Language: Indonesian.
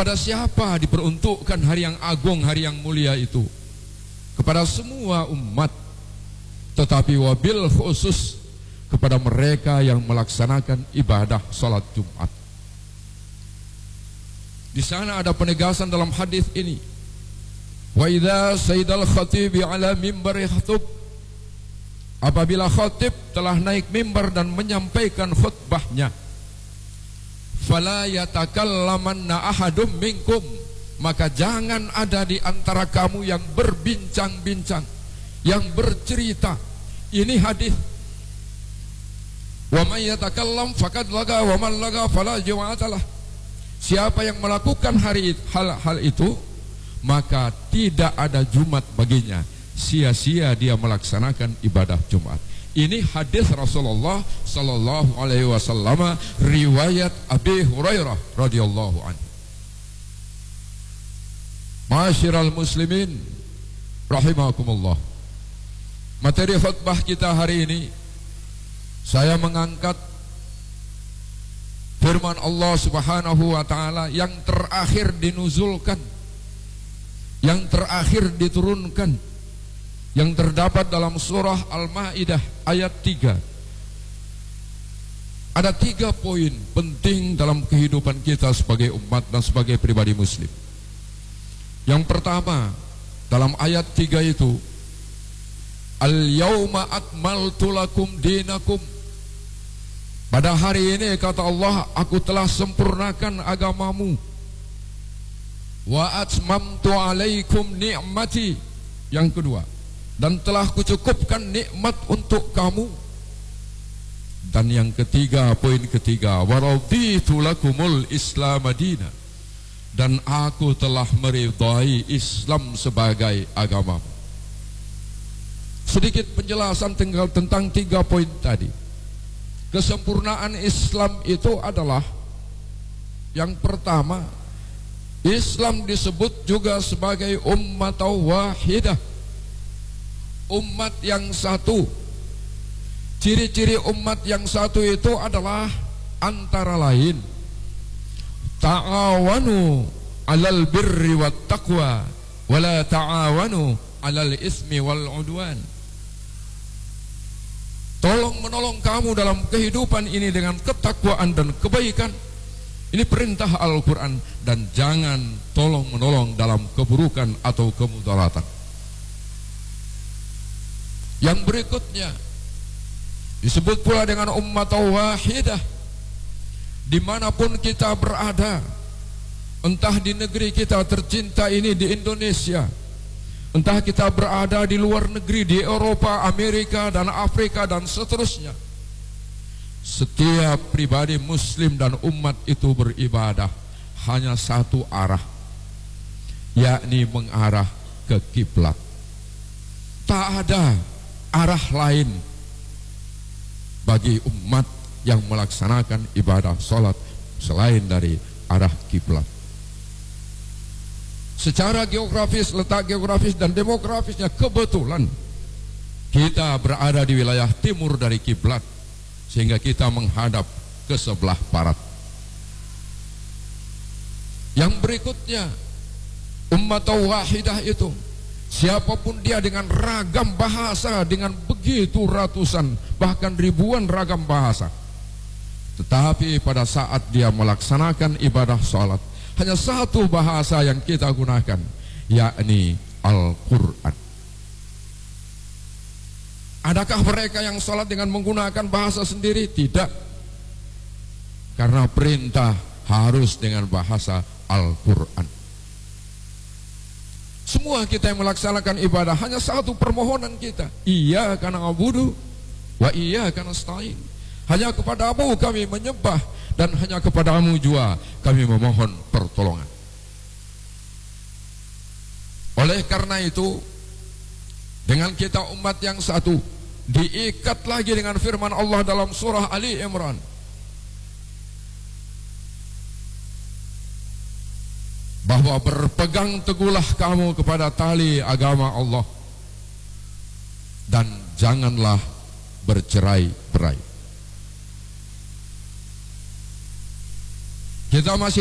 Kepada siapa diperuntukkan hari yang agung, hari yang mulia itu? Kepada semua umat, tetapi wabil khusus kepada mereka yang melaksanakan ibadah salat Jumat. Di sana ada penegasan dalam hadis ini. Wa idza sayyidal khatib ala mimbar yakhutub, apabila khatib telah naik mimbar dan menyampaikan khutbahnya, fala yatakallamanna ahadum minkum, maka jangan ada di antara kamu yang berbincang-bincang, yang bercerita. Ini hadis. Wa may yatakallam faqad laga wa man laga fala jum'atalah. Siapa yang melakukan hal itu, maka tidak ada Jumat baginya. Sia-sia dia melaksanakan ibadah Jumat. Ini hadis Rasulullah sallallahu alaihi wasallam, riwayat Abi Hurairah radhiyallahu anhu. Ma'asyiral muslimin rahimakumullah. Materi khutbah kita hari ini, saya mengangkat firman Allah Subhanahu wa taala yang terakhir dinuzulkan, yang terakhir diturunkan, yang terdapat dalam surah Al-Maidah ayat 3. Ada 3 poin penting dalam kehidupan kita sebagai umat dan sebagai pribadi muslim. Yang pertama, dalam ayat 3 itu, Al-yawma akmaltu lakum dinakum. Pada hari ini kata Allah, aku telah sempurnakan agamamu. Wa atmamtu alaikum ni'mati. Yang kedua, dan telah kucukupkan nikmat untuk kamu. Dan yang ketiga, poin ketiga, wa raditu lakumul Islam madina. Dan aku telah meridai Islam sebagai agamamu. Sedikit penjelasan tentang 3 poin tadi. Kesempurnaan Islam itu adalah, yang pertama, Islam disebut juga sebagai ummat wahidah, umat yang satu. Ciri-ciri umat yang satu itu adalah antara lain ta'awanu alal birri wat taqwa wala ta'awanu alal ismi wal udwan. Tolong menolong kamu dalam kehidupan ini dengan ketakwaan dan kebaikan. Ini perintah Al-Quran. Dan jangan tolong menolong dalam keburukan atau kemudaratan. Yang berikutnya disebut pula dengan ummat wahidah. Dimanapun kita berada, entah di negeri kita tercinta ini di Indonesia, entah kita berada di luar negeri, di Eropa, Amerika, dan Afrika, dan seterusnya, setiap pribadi muslim dan umat itu beribadah hanya satu arah, yakni mengarah ke kiblat. Tak ada arah lain bagi umat yang melaksanakan ibadah sholat selain dari arah kiblat. Secara geografis, letak geografis dan demografisnya, kebetulan kita berada di wilayah timur dari kiblat, sehingga kita menghadap ke sebelah barat. Yang berikutnya, ummat wahidah itu, siapapun dia dengan ragam bahasa, dengan begitu ratusan bahkan ribuan ragam bahasa, tetapi pada saat dia melaksanakan ibadah sholat, hanya satu bahasa yang kita gunakan, yakni Al-Quran. Adakah mereka yang sholat dengan menggunakan bahasa sendiri? Tidak. Karena perintah harus dengan bahasa Al-Quran. Semua kita yang melaksanakan ibadah, hanya satu permohonan kita, iyyaka na'budu wa iyyaka nasta'in. Hanya kepadamu kami menyembah, dan hanya kepadamu juga kami memohon pertolongan. Oleh karena itu, dengan kita umat yang satu, diikat lagi dengan firman Allah dalam surah Ali Imran. Bahwa berpegang teguhlah kamu kepada tali agama Allah, dan janganlah bercerai-berai. Kita masih